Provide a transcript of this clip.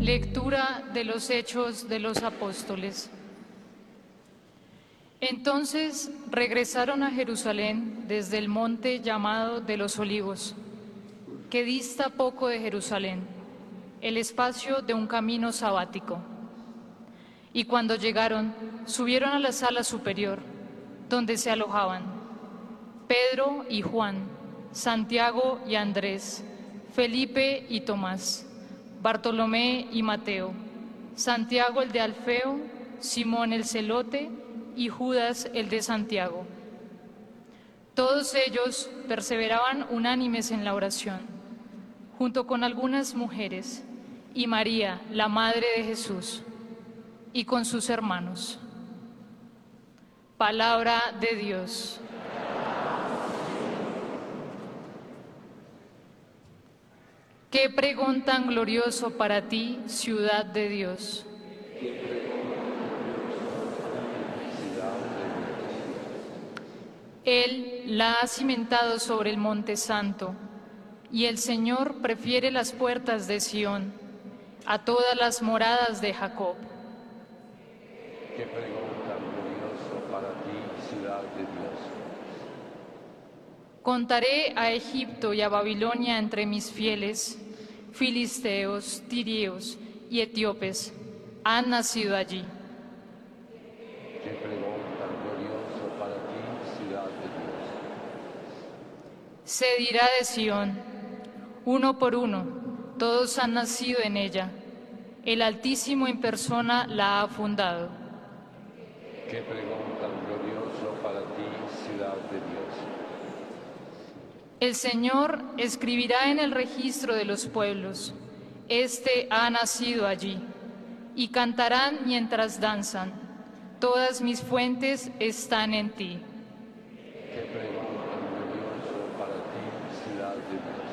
Lectura de los Hechos de los Apóstoles. Entonces regresaron a Jerusalén desde el monte llamado de los Olivos, que dista poco de Jerusalén, el espacio de un camino sabático. Y cuando llegaron, subieron a la sala superior, donde se alojaban Pedro y Juan, Santiago y Andrés, Felipe y Tomás, Bartolomé y Mateo, Santiago el de Alfeo, Simón el celote y Judas el de Santiago. Todos ellos perseveraban unánimes en la oración, junto con algunas mujeres, y María, la madre de Jesús, y con sus hermanos. Palabra de Dios. Qué pregón tan glorioso para ti, ciudad de Dios. Él la ha cimentado sobre el monte santo, y el Señor prefiere las puertas de Sión a todas las moradas de Jacob. Qué pregón tan glorioso para ti, ciudad de Dios. Contaré a Egipto y a Babilonia entre mis fieles, filisteos, tirios y etíopes han nacido allí. Qué pregón tan glorioso para ti, ciudad de Dios. Se dirá de Sión, uno por uno, todos han nacido en ella. El Altísimo en persona la ha fundado. Qué pregón tan glorioso para ti, ciudad de Dios. El Señor escribirá en el registro de los pueblos, este ha nacido allí, y cantarán mientras danzan, todas mis fuentes están en ti. Qué pregón tan glorioso para ti, ciudad de Dios.